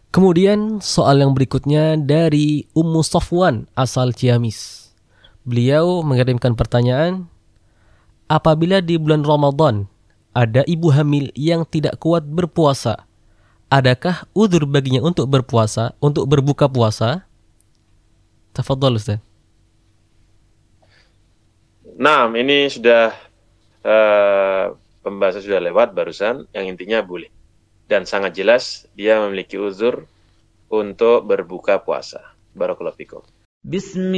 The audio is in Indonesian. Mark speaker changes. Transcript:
Speaker 1: Kemudian soal yang berikutnya dari Ummu Safwan asal Ciamis. Beliau mengirimkan pertanyaan, apabila di bulan Ramadan ada ibu hamil yang tidak kuat berpuasa, adakah udzur baginya untuk berpuasa, untuk berbuka puasa? Tafadhol Ustaz.
Speaker 2: Nah, ini sudah pembahasan sudah lewat barusan, yang intinya boleh. Dan sangat jelas dia memiliki uzur untuk berbuka puasa. Barakallahu fikum.